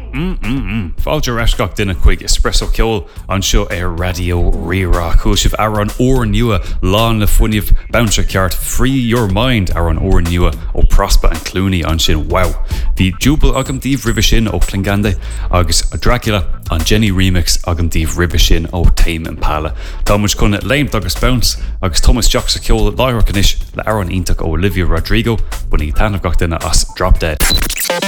Fáilte reisgach duine chuig espresso ceol anseo radio Rira chuisih ar an ór nua lán le fuineh bounce ceart Free Your Mind ar an ór nua ó Prosper and Clooney an sin wow. Bhí dúbal agam díobh ribh sin ó Klingande agus Dracula an Jenny remix agam díobh ribh sin ó Tame Impala. Tá muid chun léimt agus bounce agus Thomas Jack sa ceol láithreacanis le ar an iontak ó Olivia Rodrigo bunaí tanmh gach duine as Drop Dead.